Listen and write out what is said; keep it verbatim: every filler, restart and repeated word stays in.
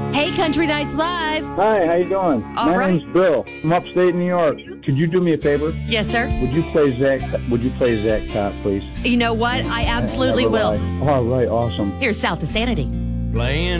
Hey, Country Nights Live. Hi, how you doing? All My right. name's Bill. I'm upstate New York. Could you do me a favor? Yes, sir. Would you play Zach? Would you play Zach Top, please? You know what? I absolutely Never will. lie. All right, awesome. Here's South of Sanity. Playing